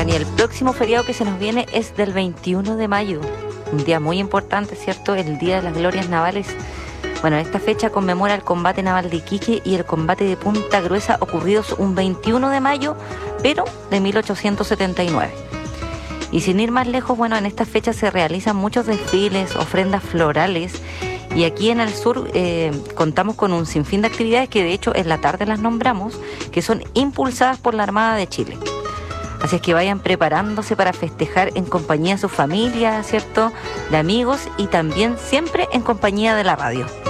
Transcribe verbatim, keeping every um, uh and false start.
Oigan, y el próximo feriado que se nos viene es del veintiuno de mayo, un día muy importante, ¿cierto? El Día de las Glorias Navales. Bueno, esta fecha conmemora el combate naval de Iquique y el combate de Punta Gruesa ocurridos un veintiuno de mayo, pero de mil ochocientos setenta y nueve. Y sin ir más lejos, bueno, en esta fecha se realizan muchos desfiles, ofrendas florales, y aquí en el sur eh, contamos con un sinfín de actividades que de hecho en la tarde las nombramos, que son impulsadas por la Armada de Chile. Así es que vayan preparándose para festejar en compañía de su familia, ¿cierto?, de amigos y también siempre en compañía de la radio.